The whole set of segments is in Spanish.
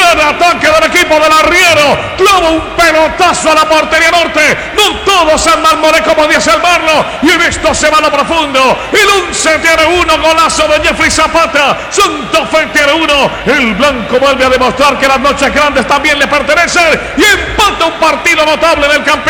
Viene ataque del equipo del arriero. Clava un pelotazo a la portería norte. No todos San Marmolé como dice el Marlo. Y en esto se va a lo profundo. El 11 tiene 1. Golazo de Jeffrey Zapata. Santa Fe tiene 1. El blanco vuelve a demostrar que las noches grandes también le pertenecen. Y empata un partido notable del Campín.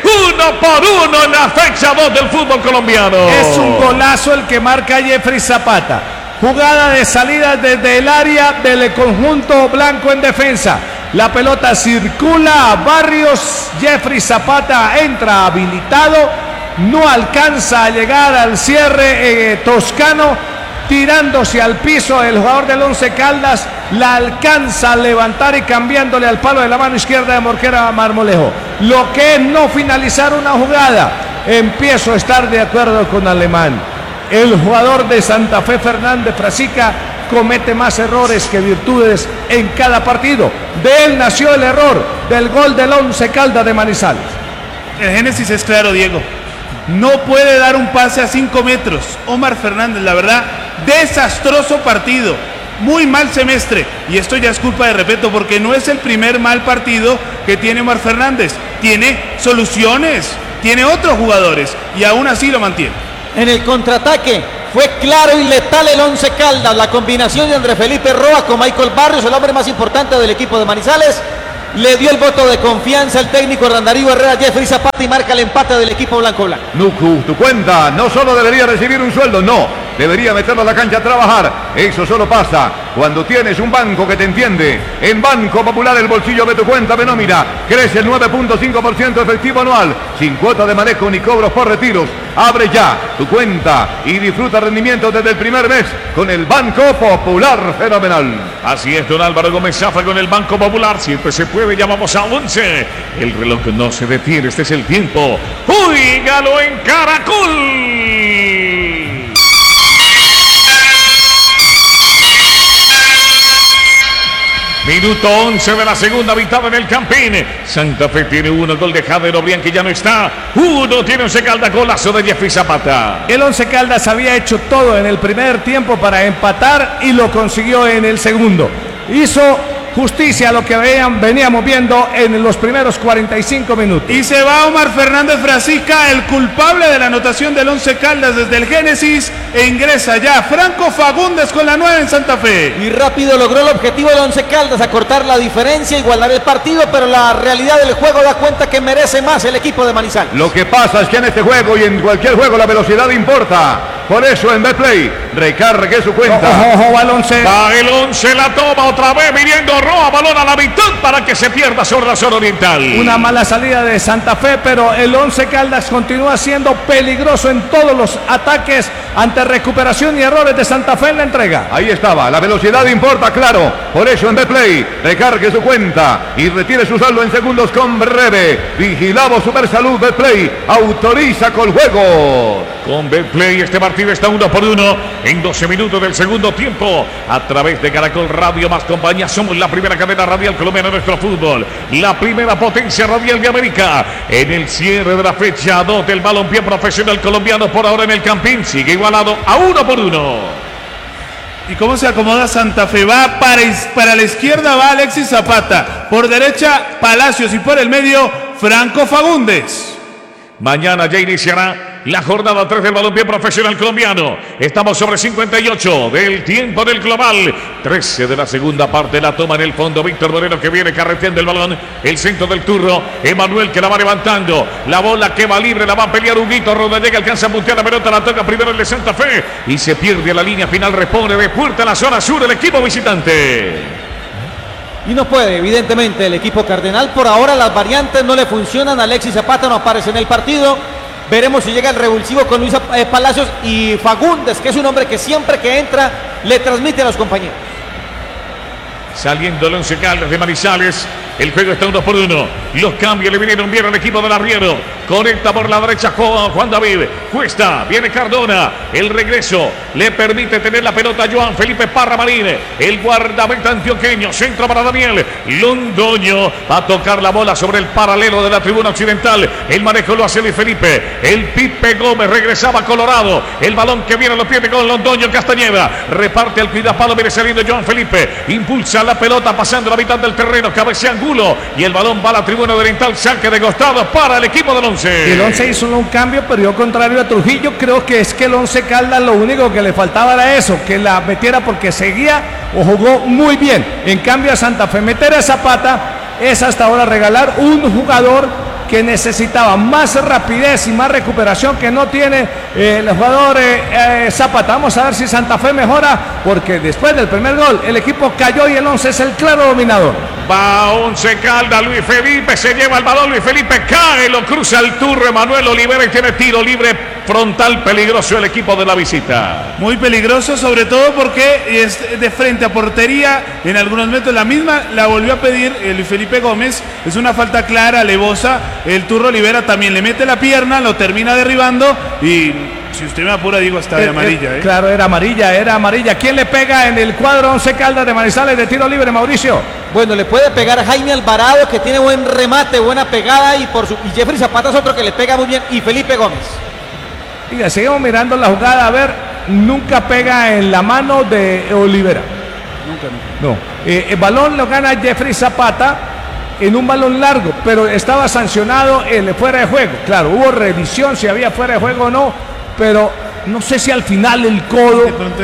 1-1 en la fecha 2 del fútbol colombiano. Es un golazo el que marca Jeffrey Zapata. Jugada de salida desde el área del conjunto blanco en defensa. La pelota circula a Barrios. Jeffrey Zapata entra habilitado. No alcanza a llegar al cierre toscano. Tirándose al piso el jugador del Once Caldas. La alcanza a levantar y cambiándole al palo de la mano izquierda de Mosquera Marmolejo. Lo que es no finalizar una jugada. Empiezo a estar de acuerdo con Alemán. El jugador de Santa Fe, Fernández Frasica, comete más errores que virtudes en cada partido. De él nació el error del gol del Once Caldas de Manizales. El génesis es claro, Diego. No puede dar un pase a 5 metros. Omar Fernández, la verdad, desastroso partido. Muy mal semestre. Y esto ya es culpa de Repeto, porque no es el primer mal partido que tiene Omar Fernández. Tiene soluciones, tiene otros jugadores y aún así lo mantiene. En el contraataque fue claro y letal el Once Caldas. La combinación de Andrés Felipe Roa con Michael Barrios, el hombre más importante del equipo de Manizales. Le dio el voto de confianza al técnico Darío Herrera, Jeffrey Zapata, y marca el empate del equipo blanco-blanco. Nucu, tu cuenta no solo debería recibir un sueldo, no, debería meterlo a la cancha a trabajar. Eso solo pasa cuando tienes un banco que te entiende. En Banco Popular el bolsillo de tu cuenta de nómina crece el 9.5% efectivo anual, sin cuota de manejo ni cobros por retiros. Abre ya tu cuenta y disfruta rendimientos desde el primer mes con el Banco Popular Fenomenal. Así es, don Álvaro Gómez Zafra con el Banco Popular. Siempre se puede, llamamos a 11. El reloj no se detiene, este es el tiempo. ¡Óigalo en Caracol! Minuto 11 de la segunda mitad en el Campín. Santa Fe tiene 1, gol de Jader Obrián, que ya no está. 1 tiene Once Caldas, golazo de Jeffrey Zapata. El Once Caldas había hecho todo en el primer tiempo para empatar y lo consiguió en el segundo. Hizo justicia a lo que veníamos viendo en los primeros 45 minutos. Y se va Omar Fernández Frasica, el culpable de la anotación del Once Caldas desde el génesis, e ingresa ya Franco Fagundes con la 9 en Santa Fe. Y rápido logró el objetivo del Once Caldas, acortar la diferencia, igualar el partido, pero la realidad del juego da cuenta que merece más el equipo de Manizales. Lo que pasa es que en este juego y en cualquier juego la velocidad importa. Por eso en Betplay recargue su cuenta. Ojo, va el Once. Va el Once, la toma otra vez, viniendo Roa, balón a la mitad para que se pierda sobre la zona oriental. Una mala salida de Santa Fe, pero el Once Caldas continúa siendo peligroso en todos los ataques ante recuperación y errores de Santa Fe en la entrega. Ahí estaba, la velocidad importa, claro. Por eso en Betplay recargue su cuenta y retire su saldo en segundos con breve. Vigilado Supersalud Betplay, autoriza con juego. Con Betplay este partido está 1-1 en 12 minutos del segundo tiempo. A través de Caracol Radio más compañía, somos la primera cadena radial colombiana de nuestro fútbol, la primera potencia radial de América. En el cierre de la fecha 2 del balompié profesional colombiano, por ahora en el Campín sigue igualado a 1-1. ¿Y cómo se acomoda Santa Fe? Va para la izquierda, va Alexis Zapata, por derecha Palacios y por el medio Franco Fagundes. Mañana ya iniciará la jornada 3 del balompié profesional colombiano. Estamos sobre 58 del tiempo del global. 13 de la segunda parte, la toma en el fondo. Víctor Moreno, que viene carreteando el balón. El centro del turno. Emanuel, que la va levantando. La bola que va libre, la va a pelear Huguito Rodallega. Alcanza a puntear la pelota, la toca primero el de Santa Fe. Y se pierde a la línea final. Repone de puerta a la zona sur el equipo visitante. Y no puede, evidentemente, el equipo cardenal. Por ahora las variantes no le funcionan. Alexis Zapata no aparece en el partido. Veremos si llega el revulsivo con Luis Palacios y Fagundes, que es un hombre que siempre que entra le transmite a los compañeros. Saliendo el Once Caldas de Manizales. El juego está 1-1. Los cambios le vinieron bien al equipo del arriero. Conecta por la derecha Juan David. Cuesta, viene Cardona. El regreso le permite tener la pelota a Joan Felipe Parra Marín. El guardameta antioqueño. Centro para Daniel Londoño. Va a tocar la bola sobre el paralelo de la tribuna occidental. El manejo lo hace Luis Felipe. El Pipe Gómez regresaba a Colorado. El balón que viene lo pierde con Londoño Castañeda. Reparte al cuidapalo. Viene saliendo Joan Felipe. Impulsa la pelota pasando la mitad del terreno. Cabecea Angulo. Y el balón va a la tribuna oriental. Saque de costado para el equipo del Once. El Once hizo un cambio, pero yo contrario a Trujillo, creo que es que el Once Caldas lo único que le faltaba era eso, que la metiera porque seguía o jugó muy bien. En cambio a Santa Fe meter a Zapata es hasta ahora regalar un jugador que necesitaba más rapidez y más recuperación que no tiene el jugador Zapata. Vamos a ver si Santa Fe mejora, porque después del primer gol el equipo cayó y el Once es el claro dominador. Va Once Caldas, Luis Felipe se lleva el balón, Luis Felipe cae, lo cruza el turro Emanuel Olivera y tiene tiro libre frontal peligroso el equipo de la visita. Muy peligroso, sobre todo porque es de frente a portería en algunos metros. La misma la volvió a pedir Luis Felipe Gómez. Es una falta clara, alevosa. El turro Olivera también le mete la pierna, lo termina derribando y si usted me apura, digo, hasta de amarilla. Claro, era amarilla. ¿Quién le pega en el cuadro Once Caldas de Manizales de tiro libre, Mauricio? Bueno, le puede pegar a Jaime Alvarado, que tiene buen remate, buena pegada, y Jeffrey Zapata es otro que le pega muy bien, y Felipe Gómez. Diga, seguimos mirando la jugada, a ver, nunca pega en la mano de Olivera. Nunca. No. El balón lo gana Jeffrey Zapata en un balón largo, pero estaba sancionado el fuera de juego. Claro, hubo revisión si había fuera de juego o no, pero no sé si al final el codo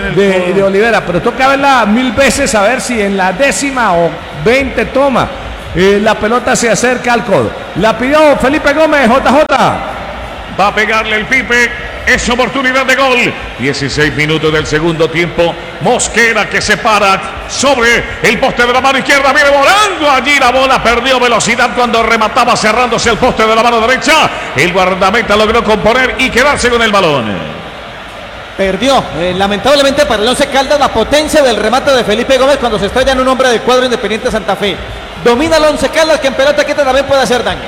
de Olivera, pero toca verla 1000 veces a ver si en la 10ª o 20 toma la pelota se acerca al codo. La pidió Felipe Gómez, JJ. Va a pegarle el Pipe. Es oportunidad de gol. 16 minutos del segundo tiempo. Mosquera que se para sobre el poste de la mano izquierda. Viene volando allí la bola. Perdió velocidad cuando remataba cerrándose el poste de la mano derecha. El guardameta logró componer y quedarse con el balón. Perdió, lamentablemente para el Once Caldas, la potencia del remate de Felipe Gómez cuando se estrella en un hombre del cuadro Independiente Santa Fe. Domina el Once Caldas, que en pelota quieta también puede hacer daño.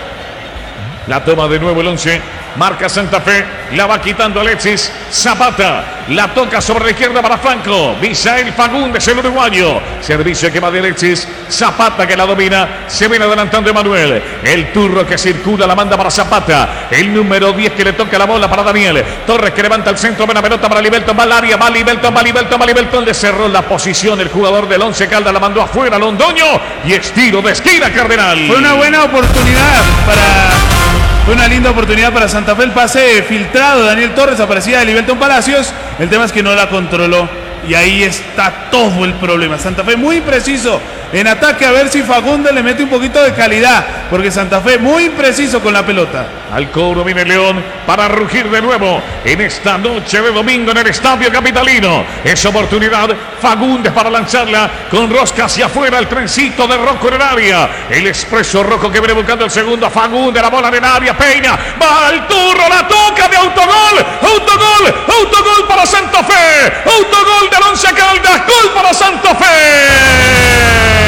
La toma de nuevo el Once. Marca Santa Fe. La va quitando Alexis Zapata. La toca sobre la izquierda para Franco. Misael Fagundes, el uruguayo. Servicio que va de Alexis Zapata, que la domina. Se viene adelantando Emanuel. El turro que circula la manda para Zapata. El número 10 que le toca la bola para Daniel Torres, que levanta el centro. Buena pelota para Libelton. Va al área. Va Libelton. Le cerró la posición. El jugador del Once Caldas la mandó afuera. Londoño. Y estiro de esquina Cardenal. Fue una buena oportunidad Fue una linda oportunidad para Santa Fe. El pase filtrado de Daniel Torres, aparecía de Libelton Palacios. El tema es que no la controló. Y ahí está todo el problema. Santa Fe muy impreciso en ataque, a ver si Fagundes le mete un poquito de calidad, porque Santa Fe muy impreciso con la pelota. Al cobro viene León para rugir de nuevo en esta noche de domingo en el Estadio Capitalino. Es oportunidad Fagundes para lanzarla con rosca hacia afuera, el trencito de Rocco en el área. El expreso rojo que viene buscando el segundo a Fagundes, la bola en el área, Peña, va al turro, la toca de autogol para Santa Fe, autogol del Once Caldas, gol para Santa Fe.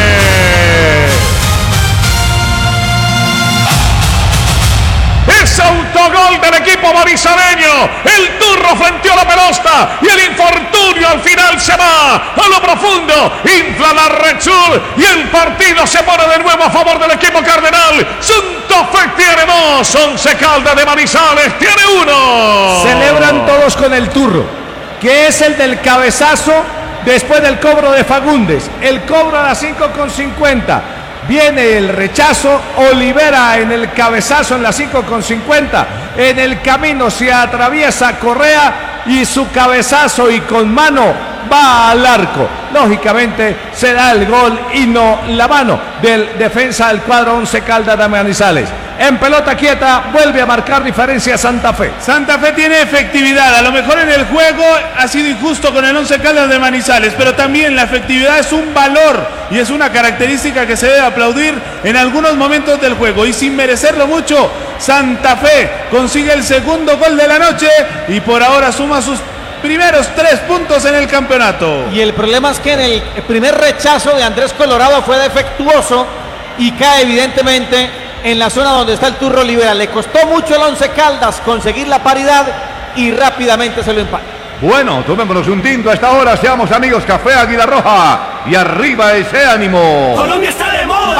Es autogol del equipo manizaleño. El turro frenteó la pelota y el infortunio al final se va a lo profundo. Infla la Red Sur y el partido se pone de nuevo a favor del equipo cardenal. Santa Fe tiene 2, Once Caldas de Manizales tiene 1. Celebran todos con el turro, que es el del cabezazo después del cobro de Fagundes. El cobro a las 5:50. Viene el rechazo, Olivera en el cabezazo en la 5:50. En el camino se atraviesa Correa y su cabezazo y con mano va al arco. Lógicamente se da el gol y no la mano del defensa del cuadro Once Caldas de Manizales. En pelota quieta vuelve a marcar diferencia Santa Fe. Santa Fe tiene efectividad, a lo mejor en el juego ha sido injusto con el Once Caldas de Manizales, pero también la efectividad es un valor y es una característica que se debe aplaudir en algunos momentos del juego. Y sin merecerlo mucho, Santa Fe consigue el segundo gol de la noche y por ahora suma sus primeros 3 puntos en el campeonato. Y el problema es que en el primer rechazo de Andrés Colorado fue defectuoso y cae evidentemente en la zona donde está el Turro Olivera. Le costó mucho al Once Caldas conseguir la paridad y rápidamente se lo empata. Bueno, tomémonos un tinto a esta hora, seamos amigos, Café Águila Roja y arriba ese ánimo. Colombia está